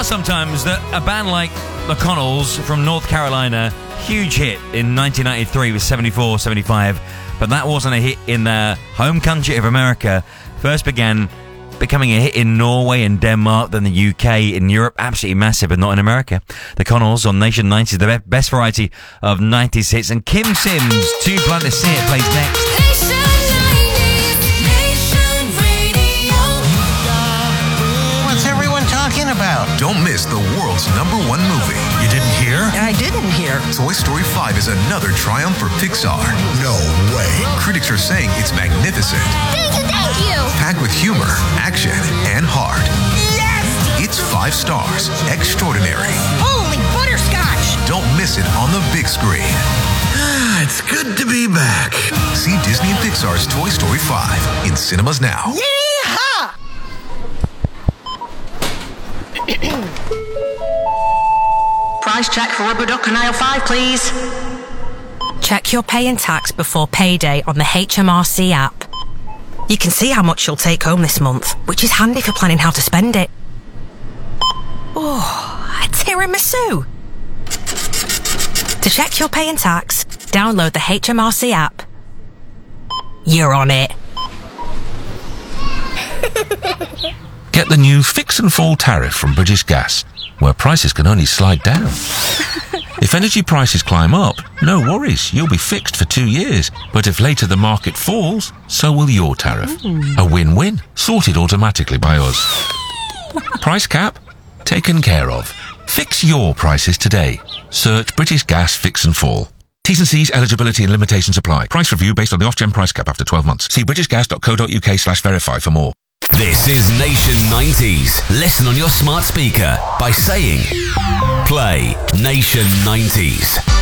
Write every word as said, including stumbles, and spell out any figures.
bizarre sometimes that a band like the Connells from North Carolina, huge hit in nineteen ninety-three with seventy-four seventy-five, but that wasn't a hit in the home country of America. First began becoming a hit in Norway and Denmark, then the U K, in Europe, absolutely massive, but not in America. The Connells on Nation nineties, the be- best variety of nineties hits, and Kim Sims, Too Blunt to See It, plays next. About. Don't miss the world's number one movie. You didn't hear? I didn't hear. Toy Story five is another triumph for Pixar. No way. Critics are saying it's magnificent. Thank you, thank you. Packed with humor, action, and heart. Yes! It's five stars. Extraordinary. Holy butterscotch! Don't miss it on the big screen. It's good to be back. See Disney and Pixar's Toy Story five in cinemas now. Yeehaw! Price check for rubber duck and aisle five, please. Check your pay and tax before payday on the H M R C app. You can see how much you'll take home this month, which is handy for planning how to spend it. Oh, a tiramisu! To check your pay and tax, download the H M R C app. You're on it. Get the new Fix and Fall tariff from British Gas, where prices can only slide down. If energy prices climb up, no worries, you'll be fixed for two years. But if later the market falls, so will your tariff. Mm. A win-win, sorted automatically by us. Price cap? Taken care of. Fix your prices today. Search British Gas Fix and Fall. T's and C's, eligibility and limitations apply. Price review based on the off-gen price cap after twelve months. See britishgas.co.uk slash verify for more. This is Nation nineties. Listen on your smart speaker by saying, play Nation nineties.